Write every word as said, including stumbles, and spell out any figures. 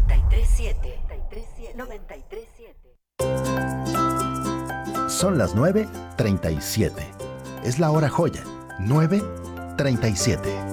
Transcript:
noventa y tres siete. noventa y tres siete. Son las nueve treinta y siete. Es la hora joya. nueve treinta y siete.